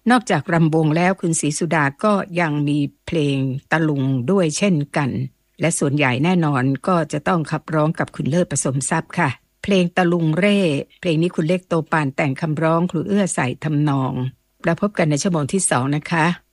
นอกจากรำวงแล้วคุณศรีสุดาก็ยังมีเพลงตะลุงด้วยเช่นกันและส่วนใหญ่แน่นอนก็จะต้องขับร้องกับคุณเลิศผสมทรัพย์ค่ะเพลงตะลุงเร่เพลงนี้คุณเล็กโตปานแต่งคำร้องครูเอื้อใส่ทำนองแล้วพบกันในชั่วโมงที่2นะคะ